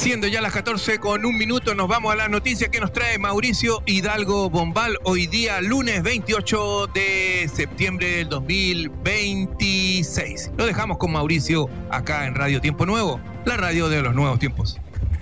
Siendo ya las 14:01, nos vamos a la noticia que nos trae Mauricio Hidalgo Bombal. Hoy día, lunes 28 de septiembre del 2026. Lo dejamos con Mauricio acá en Radio Tiempo Nuevo, la radio de los nuevos tiempos.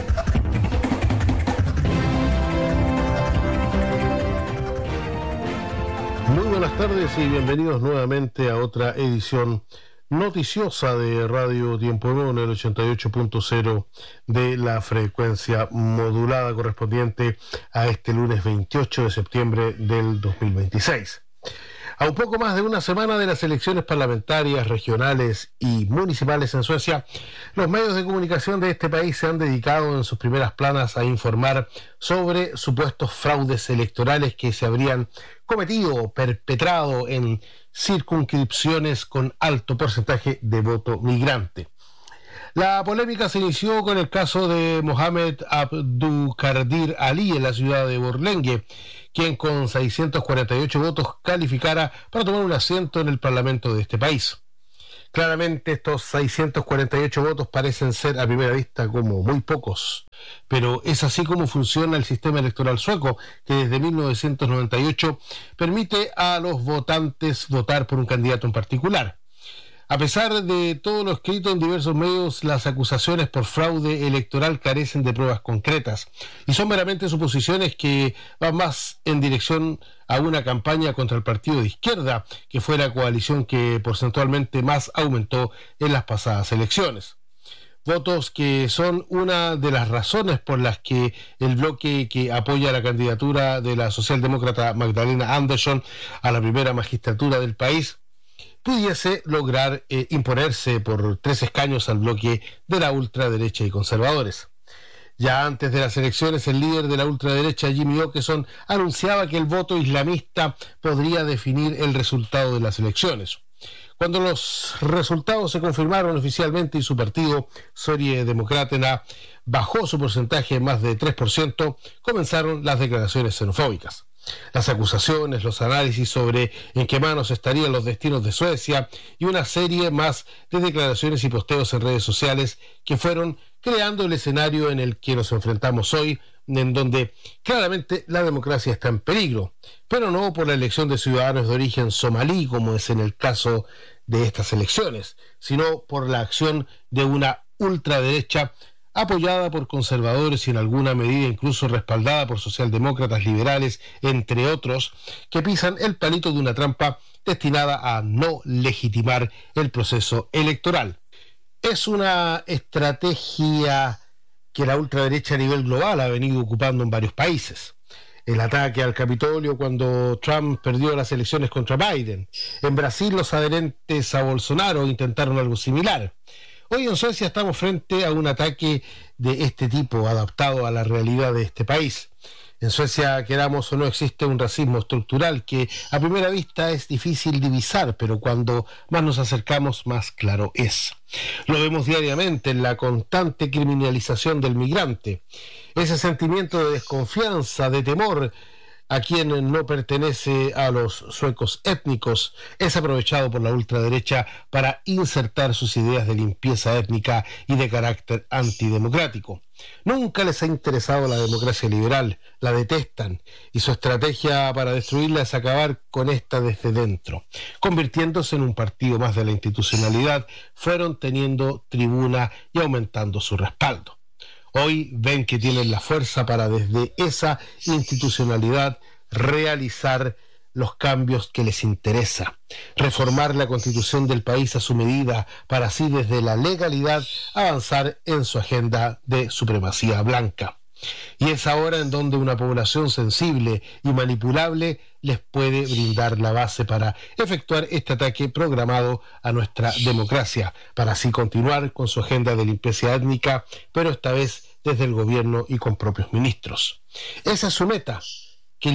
Muy buenas tardes y bienvenidos nuevamente a otra edición noticiosa de Radio Tiempo Nuevo en el 88.0 de la frecuencia modulada correspondiente a este lunes 28 de septiembre del 2026. A un poco más de una semana de las elecciones parlamentarias, regionales y municipales en Suecia, los medios de comunicación de este país se han dedicado en sus primeras planas a informar sobre supuestos fraudes electorales que se habrían cometido o perpetrado en circunscripciones con alto porcentaje de voto migrante. La polémica se inició con el caso de Mohamed Abdulkadir Ali en la ciudad de Borlänge, quien con 648 votos calificara para tomar un asiento en el Parlamento de este país. Claramente estos 648 votos parecen ser a primera vista como muy pocos, pero es así como funciona el sistema electoral sueco, que desde 1998 permite a los votantes votar por un candidato en particular. A pesar de todo lo escrito en diversos medios, las acusaciones por fraude electoral carecen de pruebas concretas y son meramente suposiciones que van más en dirección a una campaña contra el partido de izquierda, que fue la coalición que porcentualmente más aumentó en las pasadas elecciones. Votos que son una de las razones por las que el bloque que apoya la candidatura de la socialdemócrata Magdalena Andersson a la primera magistratura del país pudiese lograr imponerse por 3 escaños al bloque de la ultraderecha y conservadores. Ya antes de las elecciones, el líder de la ultraderecha, Jimmy Åkesson, anunciaba que el voto islamista podría definir el resultado de las elecciones. Cuando los resultados se confirmaron oficialmente y su partido, Sverigedemokraterna, bajó su porcentaje en más de 3%, comenzaron las declaraciones xenofóbicas. Las acusaciones, los análisis sobre en qué manos estarían los destinos de Suecia y una serie más de declaraciones y posteos en redes sociales que fueron creando el escenario en el que nos enfrentamos hoy, en donde claramente la democracia está en peligro, pero no por la elección de ciudadanos de origen somalí, como es en el caso de estas elecciones, sino por la acción de una ultraderecha apoyada por conservadores y en alguna medida incluso respaldada por socialdemócratas liberales, entre otros, que pisan el palito de una trampa destinada a no legitimar el proceso electoral. Es una estrategia que la ultraderecha a nivel global ha venido ocupando en varios países. El ataque al Capitolio cuando Trump perdió las elecciones contra Biden. En Brasil, los adherentes a Bolsonaro intentaron algo similar. Hoy en Suecia estamos frente a un ataque de este tipo, adaptado a la realidad de este país. En Suecia, queramos o no, existe un racismo estructural que a primera vista es difícil divisar, pero cuando más nos acercamos, más claro es. Lo vemos diariamente en la constante criminalización del migrante. Ese sentimiento de desconfianza, de temor a quien no pertenece a los suecos étnicos, es aprovechado por la ultraderecha para insertar sus ideas de limpieza étnica y de carácter antidemocrático. Nunca les ha interesado la democracia liberal, la detestan, y su estrategia para destruirla es acabar con esta desde dentro. Convirtiéndose en un partido más de la institucionalidad, fueron teniendo tribuna y aumentando su respaldo. Hoy ven que tienen la fuerza para desde esa institucionalidad realizar los cambios que les interesa, reformar la constitución del país a su medida para así desde la legalidad avanzar en su agenda de supremacía blanca. Y es ahora en donde una población sensible y manipulable les puede brindar la base para efectuar este ataque programado a nuestra democracia, para así continuar con su agenda de limpieza étnica, pero esta vez desde el gobierno y con propios ministros. Esa es su meta, que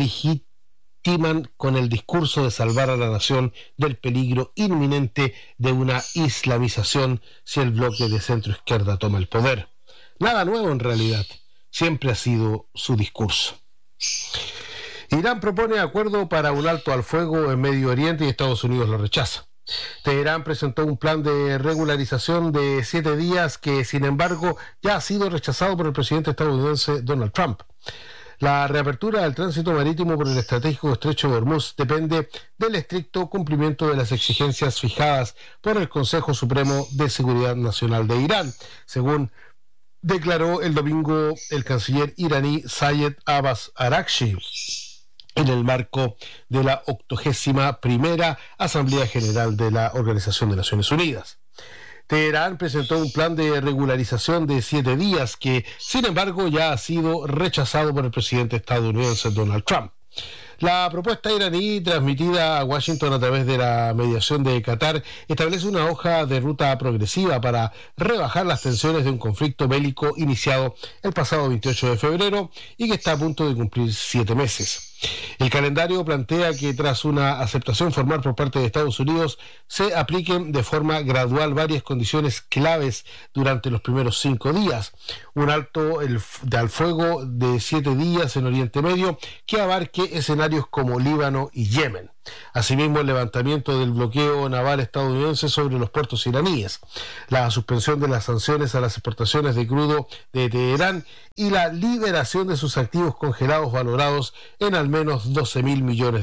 legitiman con el discurso de salvar a la nación del peligro inminente de una islamización si el bloque de centro-izquierda toma el poder. Nada nuevo en realidad. Siempre ha sido su discurso. Irán propone acuerdo para un alto al fuego en Medio Oriente y Estados Unidos lo rechaza. Teherán presentó un plan de regularización de 7 días que, sin embargo, ya ha sido rechazado por el presidente estadounidense Donald Trump. La reapertura del tránsito marítimo por el estratégico estrecho de Hormuz depende del estricto cumplimiento de las exigencias fijadas por el Consejo Supremo de Seguridad Nacional de Irán, según declaró el domingo el canciller iraní Sayed Abbas Araghchi en el marco de la 81ª Asamblea General de la Organización de Naciones Unidas. Teherán presentó un plan de regularización de 7 días que, sin embargo, ya ha sido rechazado por el presidente estadounidense Donald Trump. La propuesta iraní, transmitida a Washington a través de la mediación de Qatar, establece una hoja de ruta progresiva para rebajar las tensiones de un conflicto bélico iniciado el pasado 28 de febrero y que está a punto de cumplir 7 meses. El calendario plantea que tras una aceptación formal por parte de Estados Unidos se apliquen de forma gradual varias condiciones claves durante los primeros 5 días. Un alto al fuego de 7 días en Oriente Medio que abarque escenarios como Líbano y Yemen. Asimismo, el levantamiento del bloqueo naval estadounidense sobre los puertos iraníes, la suspensión de las sanciones a las exportaciones de crudo de Teherán y la liberación de sus activos congelados valorados en al menos $12.000 millones.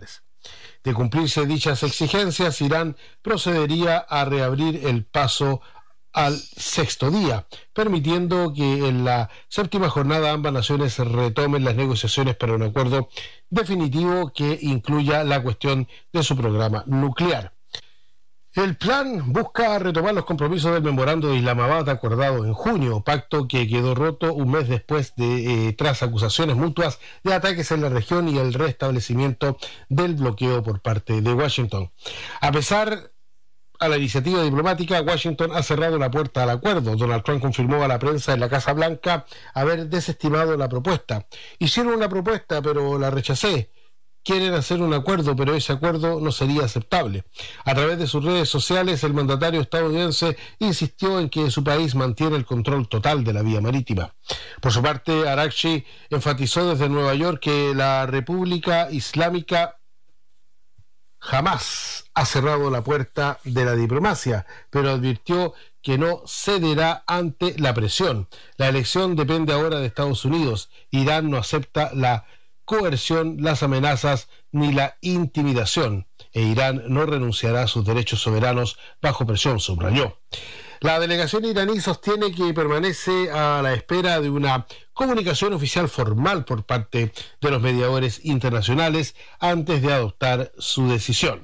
De cumplirse dichas exigencias, Irán procedería a reabrir el paso al 6º día, permitiendo que en la 7ª jornada ambas naciones retomen las negociaciones para un acuerdo definitivo que incluya la cuestión de su programa nuclear. El plan busca retomar los compromisos del memorando de Islamabad acordado en junio, pacto que quedó roto un mes después tras acusaciones mutuas de ataques en la región y el restablecimiento del bloqueo por parte de Washington. A pesar a la iniciativa diplomática, Washington ha cerrado la puerta al acuerdo. Donald Trump confirmó a la prensa en la Casa Blanca haber desestimado la propuesta. Hicieron una propuesta, pero la rechacé. Quieren hacer un acuerdo, pero ese acuerdo no sería aceptable. A través de sus redes sociales, el mandatario estadounidense insistió en que su país mantiene el control total de la vía marítima. Por su parte, Araghchi enfatizó desde Nueva York que la República Islámica jamás ha cerrado la puerta de la diplomacia, pero advirtió que no cederá ante la presión. La elección depende ahora de Estados Unidos. Irán no acepta la coerción, las amenazas ni la intimidación, e Irán no renunciará a sus derechos soberanos bajo presión, subrayó. La delegación iraní sostiene que permanece a la espera de una comunicación oficial formal por parte de los mediadores internacionales antes de adoptar su decisión.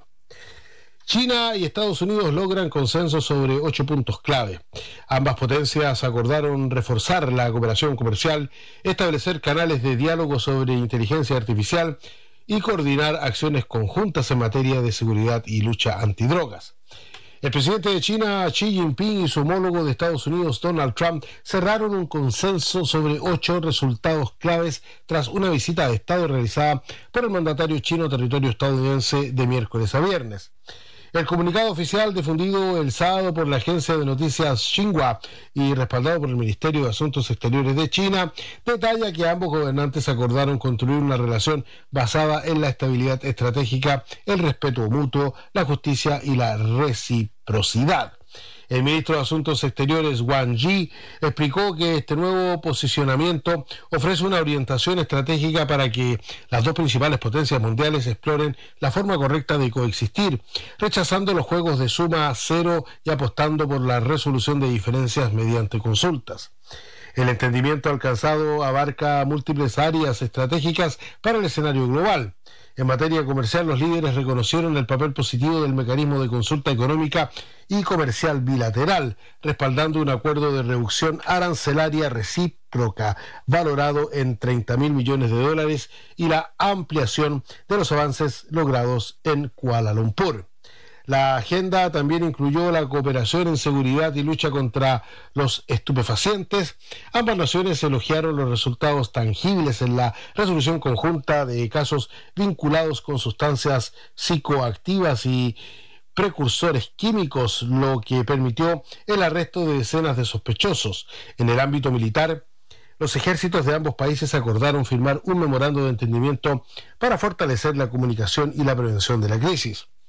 China y Estados Unidos logran consenso sobre 8 puntos clave. Ambas potencias acordaron reforzar la cooperación comercial, establecer canales de diálogo sobre inteligencia artificial y coordinar acciones conjuntas en materia de seguridad y lucha antidrogas. El presidente de China, Xi Jinping, y su homólogo de Estados Unidos, Donald Trump, cerraron un consenso sobre 8 resultados claves tras una visita de Estado realizada por el mandatario chino a territorio estadounidense de miércoles a viernes. El comunicado oficial difundido el sábado por la agencia de noticias Xinhua y respaldado por el Ministerio de Asuntos Exteriores de China detalla que ambos gobernantes acordaron construir una relación basada en la estabilidad estratégica, el respeto mutuo, la justicia y la reciprocidad. El ministro de Asuntos Exteriores, Wang Yi, explicó que este nuevo posicionamiento ofrece una orientación estratégica para que las dos principales potencias mundiales exploren la forma correcta de coexistir, rechazando los juegos de suma cero y apostando por la resolución de diferencias mediante consultas. El entendimiento alcanzado abarca múltiples áreas estratégicas para el escenario global. En materia comercial, los líderes reconocieron el papel positivo del mecanismo de consulta económica y comercial bilateral, respaldando un acuerdo de reducción arancelaria recíproca valorado en $30.000 millones y la ampliación de los avances logrados en Kuala Lumpur. La agenda también incluyó la cooperación en seguridad y lucha contra los estupefacientes. Ambas naciones elogiaron los resultados tangibles en la resolución conjunta de casos vinculados con sustancias psicoactivas y precursores químicos, lo que permitió el arresto de decenas de sospechosos. En el ámbito militar, los ejércitos de ambos países acordaron firmar un memorando de entendimiento para fortalecer la comunicación y la prevención de la crisis.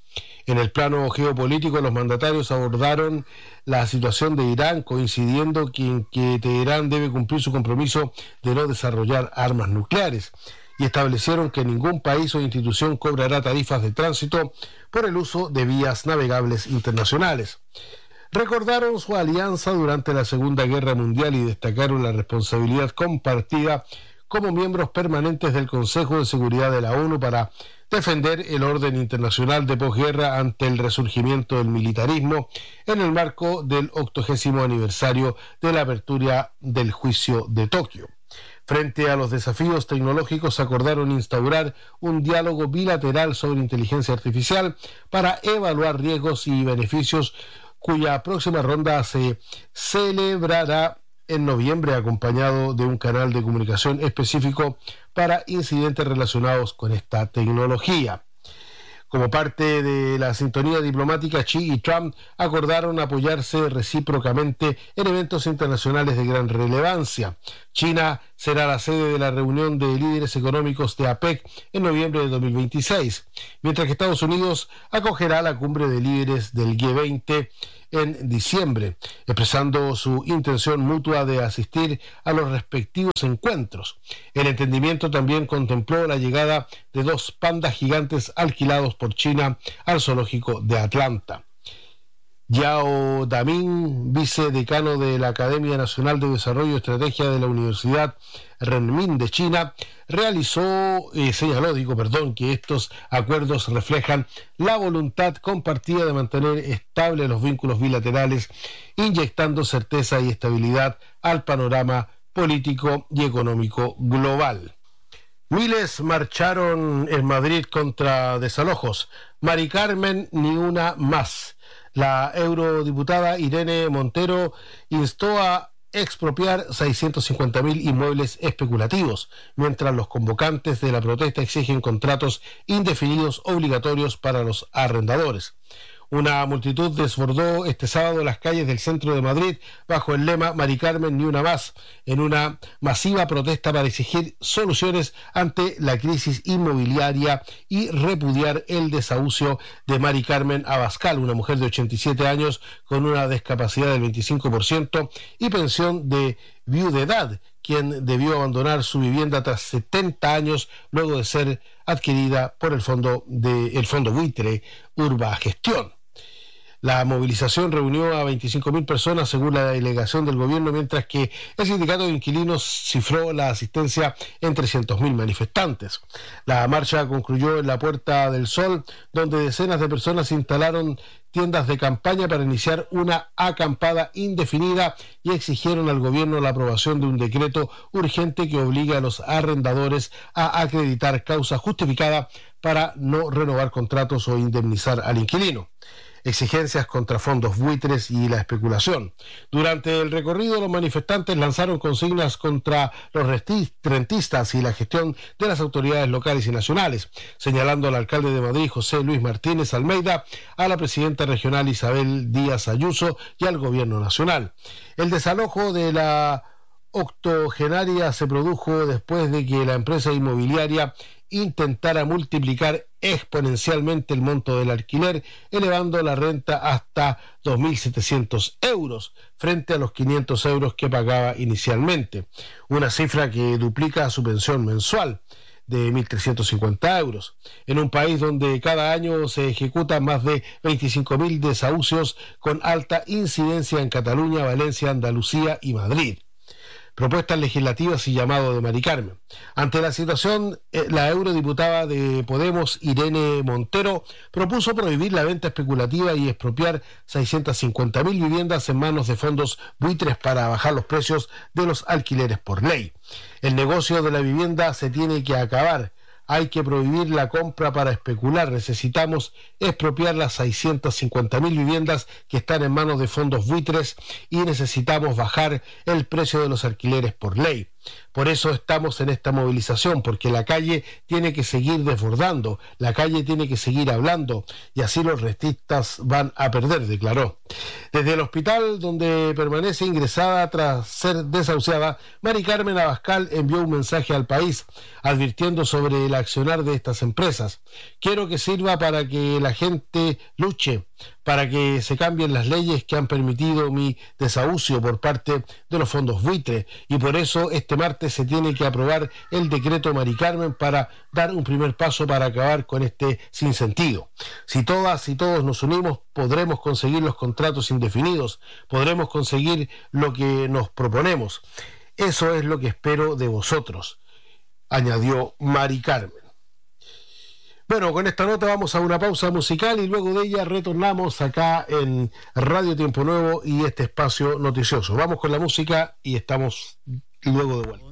En el plano geopolítico, los mandatarios abordaron la situación de Irán, coincidiendo en que Teherán debe cumplir su compromiso de no desarrollar armas nucleares, y establecieron que ningún país o institución cobrará tarifas de tránsito por el uso de vías navegables internacionales. Recordaron su alianza durante la Segunda Guerra Mundial y destacaron la responsabilidad compartida como miembros permanentes del Consejo de Seguridad de la ONU para defender el orden internacional de posguerra ante el resurgimiento del militarismo en el marco del 80º aniversario de la apertura del juicio de Tokio. Frente a los desafíos tecnológicos, acordaron instaurar un diálogo bilateral sobre inteligencia artificial para evaluar riesgos y beneficios, cuya próxima ronda se celebrará en noviembre, acompañado de un canal de comunicación específico para incidentes relacionados con esta tecnología. Como parte de la sintonía diplomática, Xi y Trump acordaron apoyarse recíprocamente en eventos internacionales de gran relevancia. China será la sede de la reunión de líderes económicos de APEC en noviembre de 2026, mientras que Estados Unidos acogerá la cumbre de líderes del G20 en diciembre, expresando su intención mutua de asistir a los respectivos encuentros. El entendimiento también contempló la llegada de 2 pandas gigantes alquilados por China al zoológico de Atlanta. Yao Damin, vicedecano de la Academia Nacional de Desarrollo y Estrategia de la Universidad Renmin de China, señaló que estos acuerdos reflejan la voluntad compartida de mantener estables los vínculos bilaterales, inyectando certeza y estabilidad al panorama político y económico global. Miles marcharon en Madrid contra desalojos. Mari Carmen, ni una más. La eurodiputada Irene Montero instó a expropiar 650.000 inmuebles especulativos, mientras los convocantes de la protesta exigen contratos indefinidos obligatorios para los arrendadores. Una multitud desbordó este sábado las calles del centro de Madrid bajo el lema Mari Carmen, ni una más, en una masiva protesta para exigir soluciones ante la crisis inmobiliaria y repudiar el desahucio de Mari Carmen Abascal, una mujer de 87 años con una discapacidad del 25% y pensión de viudedad, quien debió abandonar su vivienda tras 70 años luego de ser adquirida por el fondo buitre Urbagestión. La movilización reunió a 25.000 personas según la delegación del gobierno, mientras que el sindicato de inquilinos cifró la asistencia en 300.000 manifestantes. La marcha concluyó en la Puerta del Sol, donde decenas de personas instalaron tiendas de campaña para iniciar una acampada indefinida y exigieron al gobierno la aprobación de un decreto urgente que obliga a los arrendadores a acreditar causa justificada para no renovar contratos o indemnizar al inquilino. Exigencias contra fondos buitres y la especulación. Durante el recorrido, los manifestantes lanzaron consignas contra los rentistas y la gestión de las autoridades locales y nacionales, señalando al alcalde de Madrid, José Luis Martínez Almeida, a la presidenta regional Isabel Díaz Ayuso y al gobierno nacional. El desalojo de la octogenaria se produjo después de que la empresa inmobiliaria intentara multiplicar exponencialmente el monto del alquiler, elevando la renta hasta 2.700 euros frente a los 500 euros que pagaba inicialmente, una cifra que duplica su pensión mensual de 1.350 euros, en un país donde cada año se ejecutan más de 25.000 desahucios con alta incidencia en Cataluña, Valencia, Andalucía y Madrid. Propuestas legislativas y llamado de Mari Carmen. Ante la situación, la eurodiputada de Podemos, Irene Montero, propuso prohibir la venta especulativa y expropiar 650.000 viviendas en manos de fondos buitres para bajar los precios de los alquileres por ley. El negocio de la vivienda se tiene que acabar. Hay que prohibir la compra para especular. Necesitamos expropiar las 650.000 viviendas que están en manos de fondos buitres y necesitamos bajar el precio de los alquileres por ley. Por eso estamos en esta movilización, porque la calle tiene que seguir desbordando, la calle tiene que seguir hablando, y así los restistas van a perder, declaró. Desde el hospital donde permanece ingresada tras ser desahuciada, Mari Carmen Abascal envió un mensaje al país, advirtiendo sobre el accionar de estas empresas. Quiero que sirva para que la gente luche, para que se cambien las leyes que han permitido mi desahucio por parte de los fondos buitre, y por eso este martes se tiene que aprobar el decreto Mari Carmen para dar un primer paso para acabar con este sinsentido. Si todas y todos nos unimos, podremos conseguir los contratos indefinidos, podremos conseguir lo que nos proponemos. Eso es lo que espero de vosotros, añadió Mari Carmen. Bueno, con esta nota vamos a una pausa musical y luego de ella retornamos acá en Radio Tiempo Nuevo y este espacio noticioso. Vamos con la música y estamos luego de vuelta.